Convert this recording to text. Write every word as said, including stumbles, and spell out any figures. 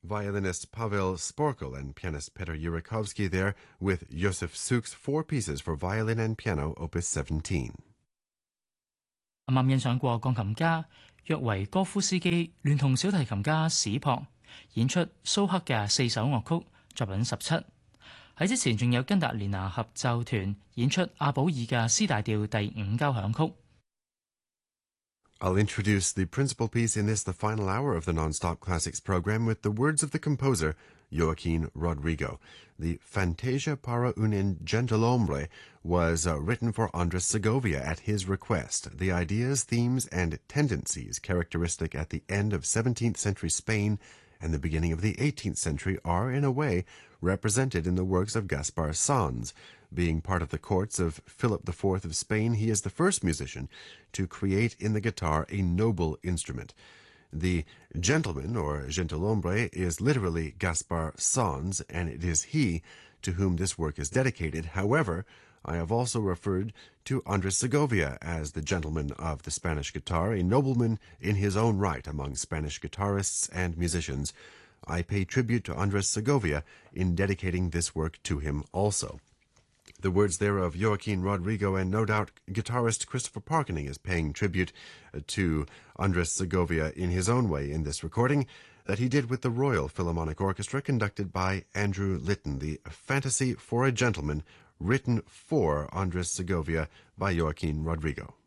Violinist Pavel Sporkel and pianist Petr Yurikovsky there with Josef Suk's Four Pieces for Violin and Piano, Opus seventeen. 啱啱欣賞過鋼琴家約維哥夫斯基聯同小提琴家史珀演出蘇克嘅四首樂曲作品十七。喺之前仲有根達連拿合奏團演出阿保爾嘅 C 大調第五交響曲。 I'll introduce the principal piece in this, the final hour of the Nonstop Classics program, with the words of the composer, Joaquin Rodrigo. The Fantasia para un Gentilhombre was uh, written for Andres Segovia at his request. The ideas, themes, and tendencies characteristic at the end of seventeenth century Spain and the beginning of the eighteenth century are, in a way, represented in the works of Gaspar Sanz. Being part of the courts of Philip the Fourth of Spain, he is the first musician to create in the guitar a noble instrument. The gentleman, or gentilhombre, is literally Gaspar Sanz, and it is he to whom this work is dedicated. However, I have also referred to Andres Segovia as the gentleman of the Spanish guitar, a nobleman in his own right among Spanish guitarists and musicians. I pay tribute to Andres Segovia in dedicating this work to him also. The words there of Joaquin Rodrigo, and no doubt guitarist Christopher Parkening is paying tribute to Andres Segovia in his own way in this recording that he did with the Royal Philharmonic Orchestra conducted by Andrew Litton, the Fantasy for a Gentleman, written for Andres Segovia by Joaquin Rodrigo.